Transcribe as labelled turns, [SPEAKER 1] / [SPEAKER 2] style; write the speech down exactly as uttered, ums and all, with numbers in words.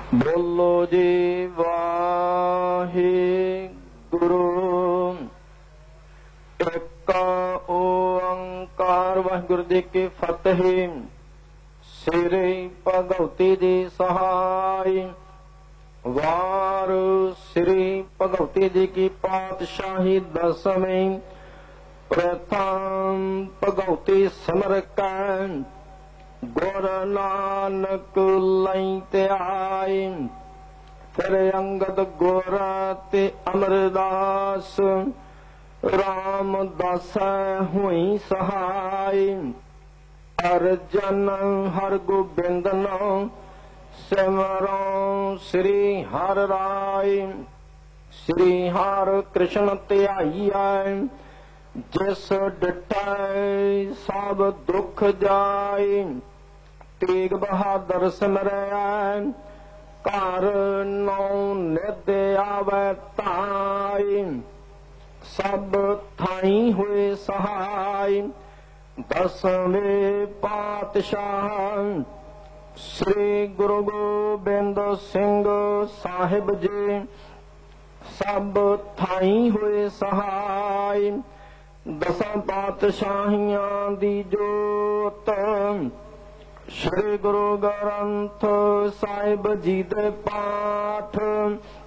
[SPEAKER 1] ਬੋਲੋ ਜੀ ਵਾਹਿਗੁਰੂ। ਇੱਕ ਓੰਕਾਰ ਵਾਹਿਗੁਰੂ ਜੀ ਕੀ ਫਤਿਹ। ਸ੍ਰੀ ਭਗਵਤੀ ਜੀ ਸਹਾਈ। ਵਾਰ ਸ੍ਰੀ ਭਗਵਤੀ ਜੀ ਕੀ ਪਾਤਸ਼ਾਹੀ ਦਸਵੀਂ। ਪ੍ਰਥਮ ਭਗਵਤੀ ਸਿਮਰ ਕੈ ਗੁਰ ਨਾਨਕ ਲਈ ਧਿਆਈ। ਫਿਰ ਅੰਗਦ ਗੁਰ ਤੇ ਅਮਰਦਾਸ ਰਾਮਦਾਸ ਹੋਈ ਸਹਾਈ। ਅਰਜਨ ਹਰ ਗੋਬਿੰਦ ਨਾਮ ਸਿਮਰੋ ਸ੍ਰੀ ਹਰਿ ਰਾਇ। ਸ੍ਰੀ ਹਰਿ ਕ੍ਰਿਸ਼ਨ ਧਿਆਈਐ ਜਿਸ ਡਿਠੈ ਸਭ ਦੁਖ ਜਾਇ। ਤੇਗ ਬਹਾਦਰ ਸਿਮਰੈ ਘਰ ਨੌ ਨਿਧ ਆਵੈ ਧਾਇ। ਸਭ ਥਾਈ ਹੋਏ ਸਹਾਈ। ਦਸਵੇਂ ਪਾਤਸ਼ਾਹ ਸ੍ਰੀ ਗੁਰੂ ਗੋਬਿੰਦ ਸਿੰਘ ਸਾਹਿਬ ਜੀ ਸਭ ਥਾਈ ਹੋਏ ਸਹਾਈ। ਦਸਾਂ ਪਾਤਸ਼ਾਹੀਆਂ ਦੀ ਜੋਤ ਸ੍ਰੀ ਗੁਰੂ ਗ੍ਰੰਥ ਸਾਹਿਬ ਜੀ ਦੇ ਪਾਠ।